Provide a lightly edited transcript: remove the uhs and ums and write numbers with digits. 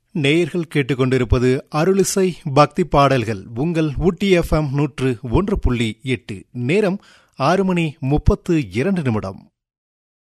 நேயர்கள் கேட்டுக்கொண்டிருப்பது அருளிசை பக்தி பாடல்கள். உங்கள் ஊட்டி FM 101.8. நேரம் 6:32 நிமிடம்.